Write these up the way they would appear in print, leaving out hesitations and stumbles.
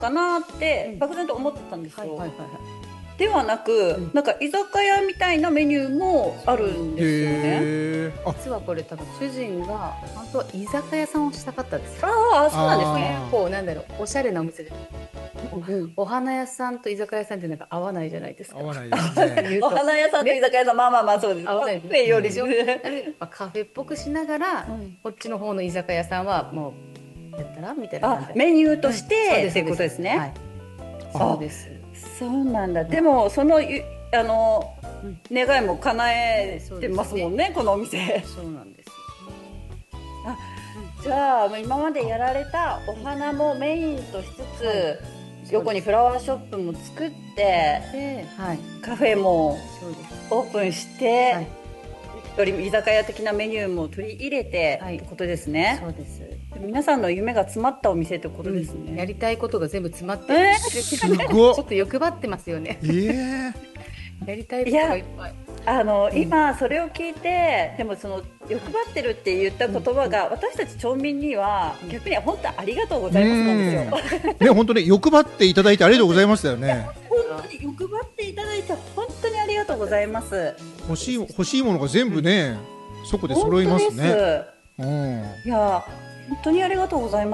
かなって漠然と思ってたんですよ。ではなく、なんか居酒屋みたいなメニューもあるんですよね。 実はこれ多分主人が本当は居酒屋さんをしたかったんですよ。 ああ、そうなんですね。 こうなんだろう、おしゃれなお店で。お花屋さんと居酒屋さんってなんか合わないじゃないですか。 合わないですね。 お花屋さんと居酒屋さん、まあまあまあそうです。 合わないカフェよりでカフェっぽくしながら、こっちの方の居酒屋さんはもうやったらみたいな感じで。 メニューとしてっていうことですね。 そうです。 そうなんだ。でもその願いも叶えてますもんね、このお店。 そうなんです。 じゃあ今までやられたお花もメインとしつつ、横にフラワーショップも作って、カフェもオープンして、より居酒屋的なメニューも取り入れてってことですね。 そうです。 皆さんの夢が詰まったお店ってことですね。 やりたいことが全部詰まってる。 すごい。 ちょっと欲張ってますよね。やりたいことがいっぱい。 今それを聞いて、でもその欲張ってるって言った言葉が、私たち町民には逆に本当ありがとうございますなんですよ。 ね、本当に欲張っていただいてありがとうございましたよね。 本当に欲張っていただいて本当にありがとうございます。 欲しいものが全部ね、そこで揃いますね。 いや本当にありがとうございます。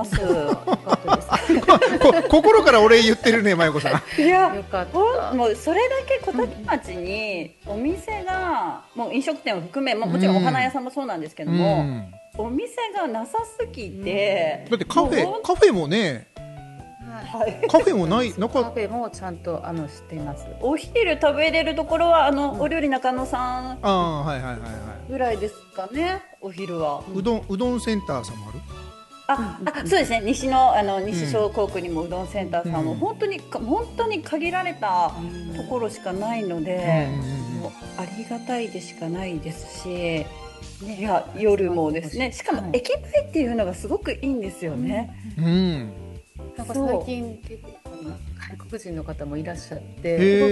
心からお礼言ってるね、まゆこさん。いや、もうそれだけ小竹町にお店が、もう飲食店を含め、もちろんお花屋さんもそうなんですけども、お店がなさすぎて、 だってカフェもね、カフェもないカフェもちゃんとしています。 お昼食べれるところはお料理中野さんぐらいですかね。お昼はうどんセンターさんもある。 そうですね。西小港区にもうどんセンターさんも本当に限られたところしかないので、もうありがたいでしかないですし、いや夜もですね。しかも駅前っていうのがすごくいいんですよね。 なんか最近結構外国人の方もいらっしゃって、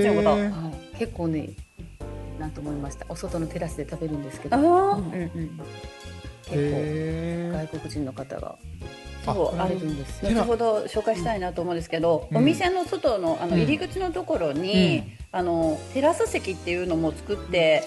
結構ね、なんと思いました。お外のテラスで食べるんですけど。結構外国人の方が来られるんですよ。 後ほど紹介したいなと思うんですけど、お店の外の入り口のところにテラス席っていうのも作って、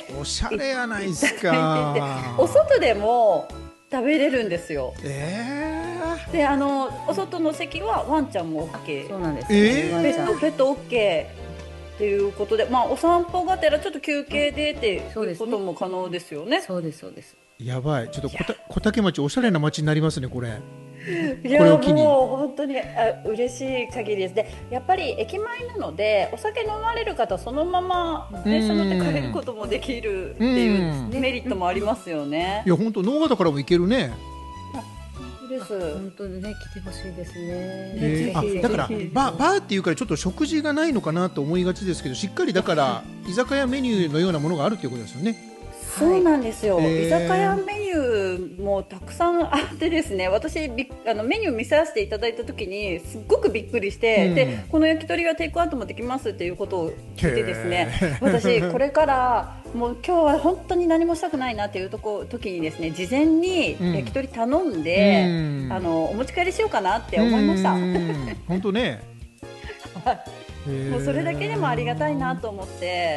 おしゃれやないですか。 お外でも食べれるんですよ。でお外の席はワンちゃんも OK。 そうなんです。 ペット OK。っていうことで、お散歩がてらちょっと休憩でっていうことも可能ですよね。 そうですそうです。 やばい、ちょっと小竹町おしゃれな町になりますね、これ。 いやもう本当に嬉しい限りです。でやっぱり駅前なので、お酒飲まれる方そのまま電車乗って帰ることもできるっていうメリットもありますよね。 いや本当能形からも行けるね。 本当にね、来てほしいですね。 だからバーっていうからちょっと食事がないのかなと思いがちですけど、しっかりだから居酒屋メニューのようなものがあるということですよね。 そうなんですよ。居酒屋メニューもたくさんあってですね、私メニュー見させていただいた時にすっごくびっくりして、でこの焼き鳥はテイクアウトもできますっていうことを聞いてですね、私これからもう今日は本当に何もしたくないなっていう時にですね、事前に焼き鳥頼んで、お持ち帰りしようかなって思いました。 本当ね。 もうそれだけでもありがたいなと思って。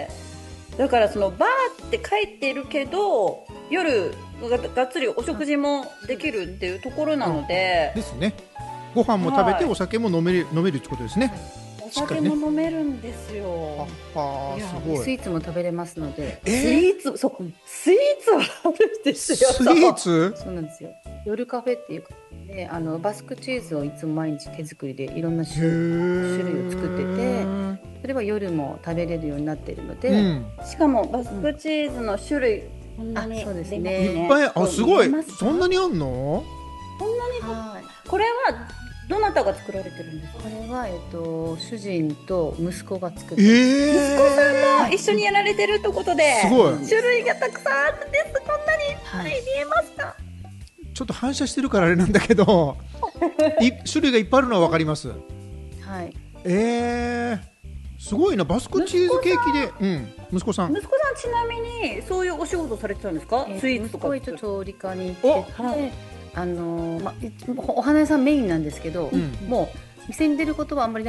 だからそのバーって帰っているけど夜がっつりお食事もできるっていうところなので、 ですね。ご飯も食べてお酒も飲めるってことですね。 お酒も飲めるんですよ。 すごい。 スイーツも食べれますので。 スイーツはあるんですよ。 スイーツ？ そうなんですよ。夜カフェっていうかで、バスクチーズをいつも毎日手作りでいろんな種類を作ってて、それは夜も食べれるようになっているので、 しかもバスクチーズの種類こんなにそうですね、 いっぱい。すごい。そんなにあんの？ そんなに。これはどなたが作られてるんですか？ これは主人と息子が作って、 息子さんも一緒にやられてるってことで、 すごい種類がたくさんあるんです。こんなにいっぱい見えますか？ ちょっと反射してるからあれなんだけど種類がいっぱいあるのは分かります。 はい。 すごいな。バスクチーズケーキで、息子さんちなみにそういうお仕事されてたんですか？スイーツとか。 息子は調理科に行ってて、お花屋さんメインなんですけど、も店に出ることはあんまり